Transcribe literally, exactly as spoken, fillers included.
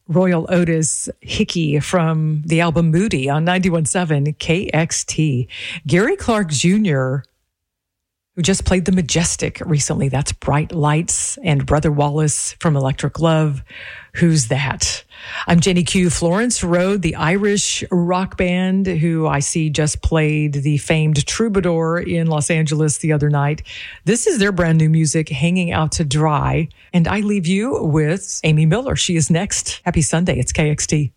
Royal Otis Hickey from the album Moody on ninety-one point seven K X T. Gary Clark Junior, who just played the Majestic recently. That's Bright Lights. And Brother Wallace from Electric Love. Who's That? I'm Jenny Q. Florence Road, the Irish rock band who I see just played the famed Troubadour in Los Angeles the other night. This is their brand new music, Hanging Out to Dry. And I leave you with Amy Miller. She is next. Happy Sunday. It's K X T.